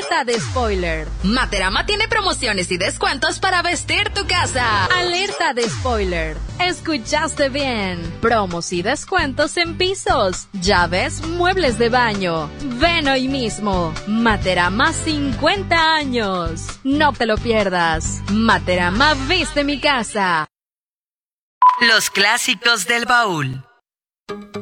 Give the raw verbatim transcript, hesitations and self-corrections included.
Alerta de spoiler. Materama tiene promociones y descuentos para vestir tu casa. Alerta de spoiler. Escuchaste bien. Promos y descuentos en pisos, llaves, muebles de baño. Ven hoy mismo. Materama cincuenta años. No te lo pierdas. Materama viste mi casa. Los clásicos del baúl.